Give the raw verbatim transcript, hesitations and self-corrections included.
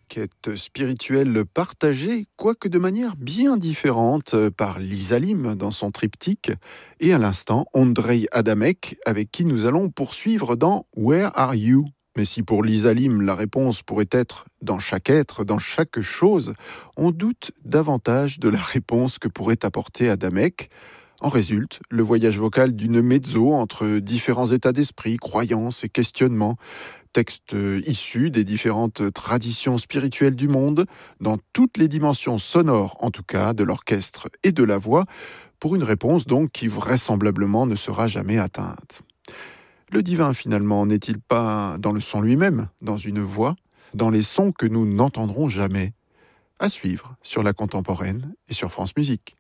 quête spirituelle partagée, quoique de manière bien différente, par Lisa Lim dans son triptyque, et à l'instant Ondrej Adamek, avec qui nous allons poursuivre dans Where Are You? Mais si pour Lisa Lim la réponse pourrait être dans chaque être, dans chaque chose, on doute davantage de la réponse que pourrait apporter Adamek. En résulte le voyage vocal d'une mezzo entre différents états d'esprit, croyances et questionnements, textes issus des différentes traditions spirituelles du monde, dans toutes les dimensions sonores en tout cas, de l'orchestre et de la voix, pour une réponse donc qui vraisemblablement ne sera jamais atteinte. Le divin finalement n'est-il pas dans le son lui-même, dans une voix, dans les sons que nous n'entendrons jamais? À suivre sur La Contemporaine et sur France Musique.